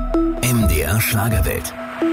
MDR Schlagerwelt.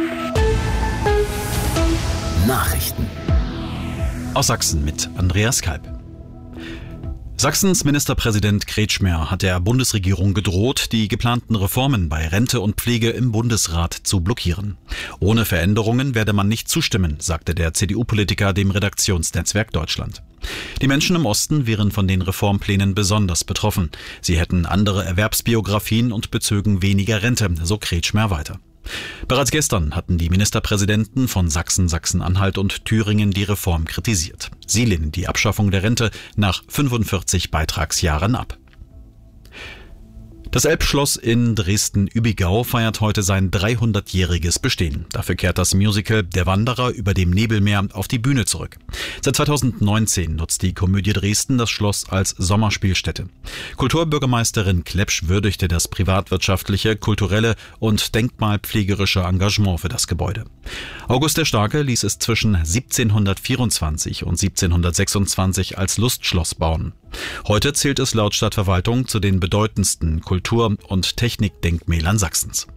Nachrichten aus Sachsen mit Andreas Kalb. Sachsens Ministerpräsident Kretschmer hat der Bundesregierung gedroht, die geplanten Reformen bei Rente und Pflege im Bundesrat zu blockieren. Ohne Veränderungen werde man nicht zustimmen, sagte der CDU-Politiker dem Redaktionsnetzwerk Deutschland. Die Menschen im Osten wären von den Reformplänen besonders betroffen. Sie hätten andere Erwerbsbiografien und bezögen weniger Rente, so Kretschmer weiter. Bereits gestern hatten die Ministerpräsidenten von Sachsen, Sachsen-Anhalt und Thüringen die Reform kritisiert. Sie lehnen die Abschaffung der Rente nach 45 Beitragsjahren ab. Das Elbschloss in Dresden-Übigau feiert heute sein 300-jähriges Bestehen. Dafür kehrt das Musical Der Wanderer über dem Nebelmeer auf die Bühne zurück. Seit 2019 nutzt die Komödie Dresden das Schloss als Sommerspielstätte. Kulturbürgermeisterin Klepsch würdigte das privatwirtschaftliche, kulturelle und denkmalpflegerische Engagement für das Gebäude. August der Starke ließ es zwischen 1724 und 1726 als Lustschloss bauen. Heute zählt es laut Stadtverwaltung zu den bedeutendsten Kultur- und Technikdenkmälern Sachsens.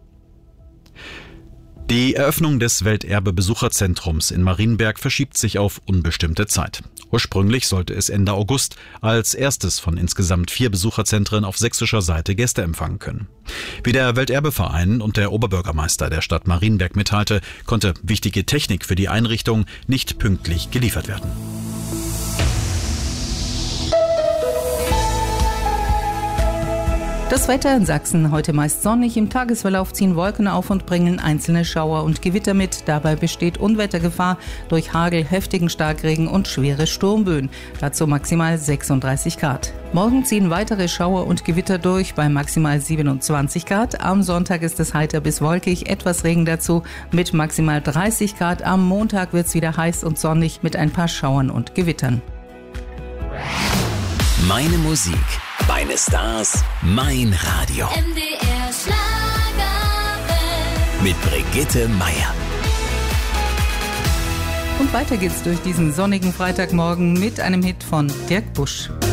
Die Eröffnung des Welterbe-Besucherzentrums in Marienberg verschiebt sich auf unbestimmte Zeit. Ursprünglich sollte es Ende August als erstes von insgesamt 4 Besucherzentren auf sächsischer Seite Gäste empfangen können. Wie der Welterbeverein und der Oberbürgermeister der Stadt Marienberg mitteilte, konnte wichtige Technik für die Einrichtung nicht pünktlich geliefert werden. Das Wetter in Sachsen heute meist sonnig, im Tagesverlauf ziehen Wolken auf und bringen einzelne Schauer und Gewitter mit. Dabei besteht Unwettergefahr durch Hagel, heftigen Starkregen und schwere Sturmböen. Dazu maximal 36 Grad. Morgen ziehen weitere Schauer und Gewitter durch bei maximal 27 Grad. Am Sonntag ist es heiter bis wolkig, etwas Regen dazu mit maximal 30 Grad. Am Montag wird es wieder heiß und sonnig mit ein paar Schauern und Gewittern. Meine Musik, meine Stars, mein Radio. MDR Schlagerwelt. Mit Brigitte Meier. Und weiter geht's durch diesen sonnigen Freitagmorgen mit einem Hit von Dirk Busch.